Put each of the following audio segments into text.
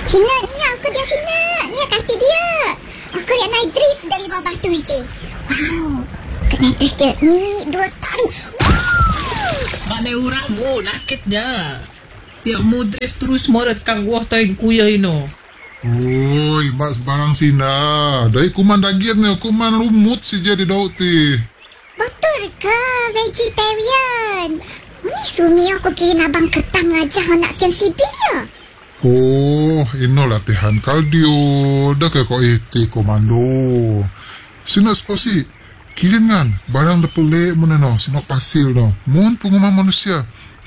Cina, ni aku dia Cina. Ni kata dia. Aku lihat naik drift dari bawah batu itu. Wow. Kena drift dia. Ni 2 tahun. Mana orang nakitnya. Tiap mu drift terus morat kang wah taing kuya ino. Oi, mak barang Sina. Dari kuman daging ni, kuman rumut si jadi daun ti. Betul ke vegetarian? Ni sumi aku kira abang ketang aja nak kian sipil ya. Oh, ino latihan kardio. Dah ke kau iti komando. Sina spasi. Kirim kan, barang dah pelik mana no. Sina pasil no. Mohon pengumuman manusia.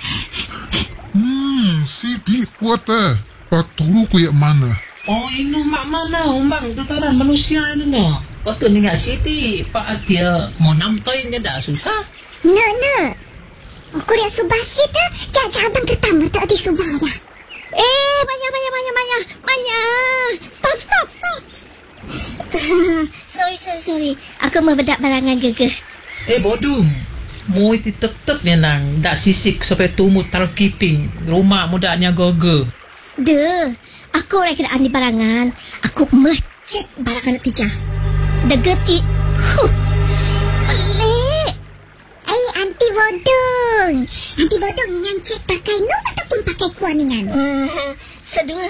Sipi kuat Pak tolu ku yak mana? Oh, ino mak mana umbang tataran manusia ino no. Waktu ni ngak siti, Pak dia mau namtoy niya dah susah. No. Aku lihat subah dah. Jangan abang ketang tak di subah ya. Banyak. Stop. Sorry. Aku membedak barangan gegeh. Bodung. Mu iti tek ni nang dak sisik sampai tumut taruh keeping. Rumah mudanya gogo. Aku orang kena andi barangan. Aku mecek barangan tija. Deget pelik. Anti bodong ingan cek pakai no ataupun pakai kuan ingan. Sedua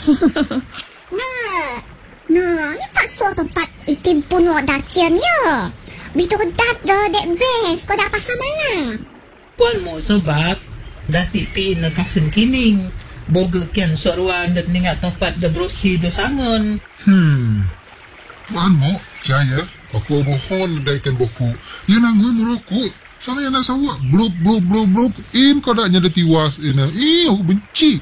No, ni tak suatu tempat itim pun wak dakian ya. Bitu dat dek best. Kau dah pasal mana? Puan mo sebab dati pin na kasen kining. Boga kian soruan dan ningat tempat da brosi do sangon. Tuan mo, jaya. Aku mohon daikan buku. Ia nak merokok. Sama yang nak sawak. Blub. In kau dah nyada tiwas ina. Aku benci.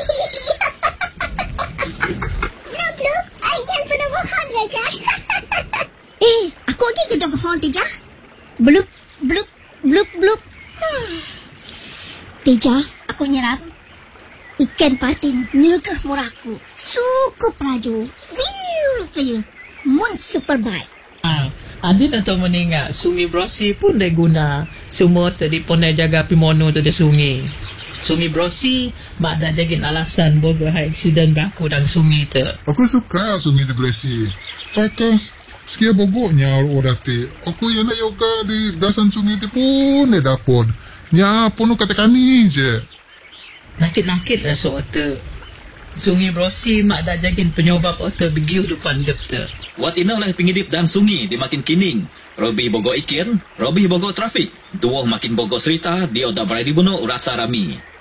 Blub. Ayah pernah bohong ke kan? Aku lagi kena bohong Tija. Blub. Tija, aku nyerap. Ikan patin nyergah murahku. Sukup raju. Wiu kaya. Mun super bite. Adin atau meninggal sungai Brosi pun dah guna semua tadi pun dah jaga pimono tu dah sungai Brosi mak dah jagin alasan boga hai aksiden berlaku dan sungai tu. Aku suka sungai di Blesi. Pakai sekia bogoknya orang ti. Aku yang nak yoga di dasan sungai ti pun dah dapat. Nya pun kata kami je. Nakit lah soal sungai Brosi mak dah jagin penyobab otak begiu depan gap tu. Wat ina lah pingidip dan sungi di makin kining. Robi bogo ikin, Robi bogo trafik. Dua makin bogo serita, dia dah berada di bunuh rasa rami.